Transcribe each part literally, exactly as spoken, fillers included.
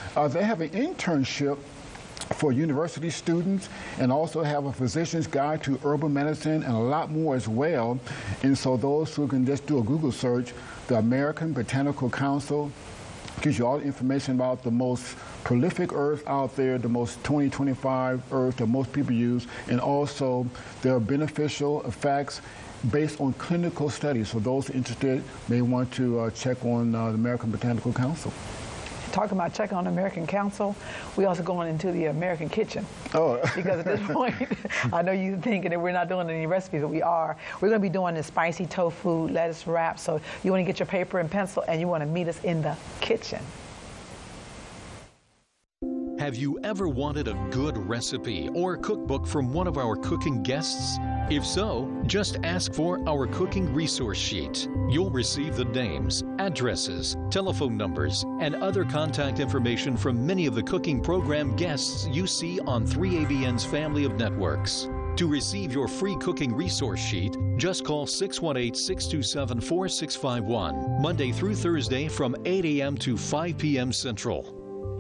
Uh, they have an internship for university students, and also have a physician's guide to herbal medicine and a lot more as well. And so those who can just do a Google search, the American Botanical Council gives you all the information about the most prolific herbs out there, the most twenty, twenty-five herbs that most people use, and also their beneficial effects based on clinical studies. So those interested may want to uh, check on uh, the American Botanical Council. Talking about checking on the American Council, we also going into the American kitchen. Oh. Because at this point, I know you're thinking that we're not doing any recipes, but we are. We're going to be doing the spicy tofu lettuce wrap. So you want to get your paper and pencil, and you want to meet us in the kitchen. Have you ever wanted a good recipe or cookbook from one of our cooking guests? If so, just ask for our cooking resource sheet. You'll receive the names, addresses, telephone numbers, and other contact information from many of the cooking program guests you see on three A B N's family of networks. To receive your free cooking resource sheet, just call six one eight, six two seven, four six five one, Monday through Thursday from eight A M to five P M Central.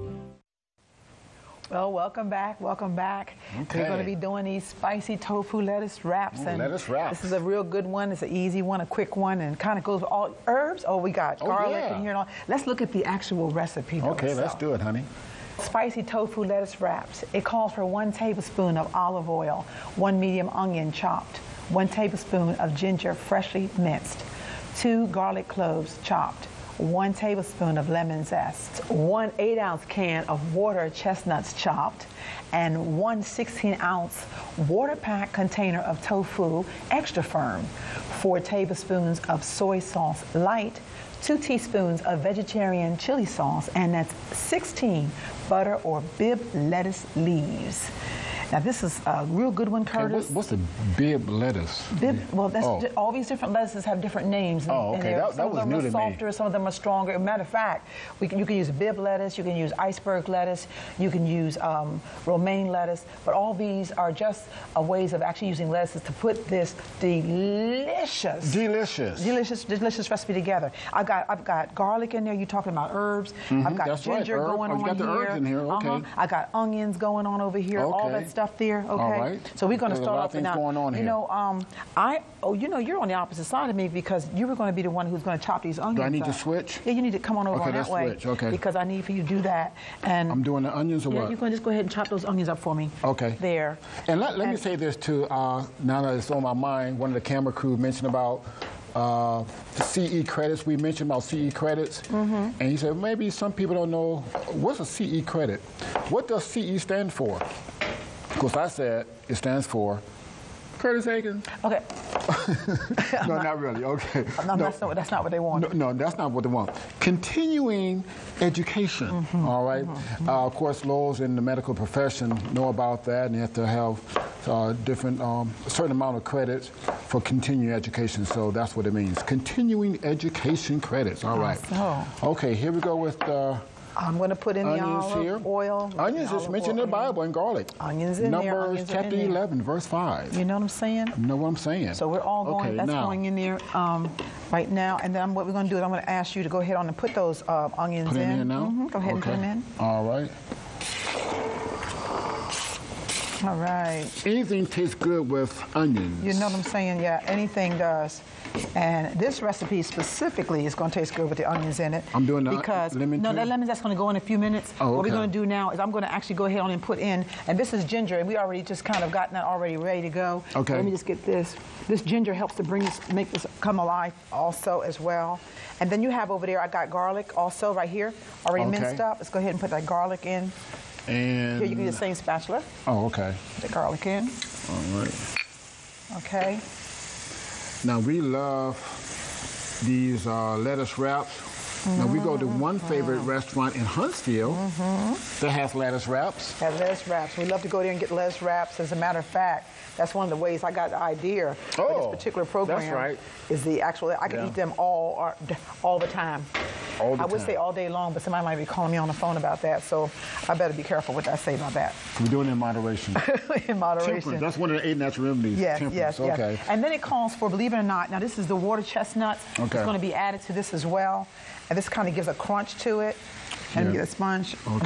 Well, welcome back, welcome back. Okay. We're going to be doing these spicy tofu lettuce wraps. Ooh, and lettuce wraps. This is a real good one. It's an easy one, a quick one, and kind of goes with all herbs. Oh, we got Oh, garlic yeah. in here and all. Let's look at the actual recipe. though Okay, let's itself. do it, honey. Spicy tofu lettuce wraps. It calls for one tablespoon of olive oil, one medium onion chopped, one tablespoon of ginger freshly minced, two garlic cloves chopped, one tablespoon of lemon zest, one eight ounce can of water chestnuts chopped, and one sixteen ounce water pack container of tofu extra firm, four tablespoons of soy sauce light, two teaspoons of vegetarian chili sauce, and that's sixteen butter or Bibb lettuce leaves. Now this is a real good one, Curtis. Okay, what, what's the Bibb lettuce? Bibb, well, that's Oh. di- all these different lettuces have different names. and- Oh, and okay, they're- that- that some was of them new are to me. softer, some of them are stronger. Matter of fact, we can, you can use Bibb lettuce, you can use iceberg lettuce, you can use um, romaine lettuce, but all these are just uh, ways of actually using lettuces to put this delicious, Delicious. delicious, delicious recipe together. I've got, I've got garlic in there. You're talking about herbs. I've got that's right, ginger herb. going Oh, you on got the here. herbs in here, okay. Uh-huh. I got onions going on over here. All Okay. that stuff there. Okay. All right. So we're going to There's a start lot of off with things now. going on you here. know, um, I oh, you know, you're on the opposite side of me because you were going to be the one who's going to chop these onions. Do I need to up. switch? Yeah, you need to come on over Okay, on that let's way. switch, okay. Because I need for you to do that. And I'm doing the onions or yeah, what? you're going to just go ahead and chop those onions up for me. Okay. There. And let, let me And- say this too, uh, now that it's on my mind, one of the camera crew mentioned about uh, the C E credits. We mentioned about C E credits. Mm-hmm. And he said, maybe some people don't know, what's a C E credit? What does C E stand for? Of course, I said it stands for Curtis Aikens. Okay. No, not really. Okay. No, No. that's, not, that's not what they want. No, no, that's not what they want. Continuing education, Mm-hmm. all right? Uh, of course, those in the medical profession know about that, and you have to have uh, different, um, a certain amount of credits for continuing education, so that's what it means. Continuing education credits, all right. Oh. Okay, here we go with uh, I'm going to put in the onions olive here. oil. Onions the is olive mentioned in the oil. Bible, and garlic. Onions in there, Numbers onions are in chapter there. eleven, verse five. You know what I'm saying? You know what I'm saying? So we're all going, okay, that's now, going in there um, right now. And then what we're going to do is I'm going to ask you to go ahead on and put those uh, onions Put it in. in here now? Mhm, Go ahead and put Okay. them in. All right. All right. Anything tastes good with onions. You know what I'm saying? Yeah, anything does. And this recipe specifically is going to taste good with the onions in it. I'm doing the because lemon no, too? that lemon that's going to go in a few minutes. Oh, What okay. we're going to do now is I'm going to actually go ahead on and put in, and this is ginger, and we already just kind of gotten that already ready to go. Okay. Let me just get this. This ginger helps to bring this, make this come alive also as well. And then you have over there, I got garlic also right here, already Okay. minced up. Let's go ahead and put that garlic in. And Here you can use the same spatula. oh, okay. Put the garlic in. All right. Okay. Now we love these uh, lettuce wraps. Now we go to one favorite restaurant in Huntsville that has lettuce wraps. Have lettuce wraps. We love to go there and get lettuce wraps. As a matter of fact, that's one of the ways I got the idea for Oh, this particular program. that's right. Is the actual, I can Yeah. eat them all or, all the time. All the I would time. say all day long, but somebody might be calling me on the phone about that, so I better be careful what I say about that. We're doing it in moderation. In moderation. Temperance. That's one of the eight natural remedies. Yes, Temperance. yes, yes. Okay. And then it calls for, believe it or not, now this is the water chestnuts. Okay. It's going to be added to this as well. And this kind of gives a crunch to it. And Yeah. get a sponge. Okay.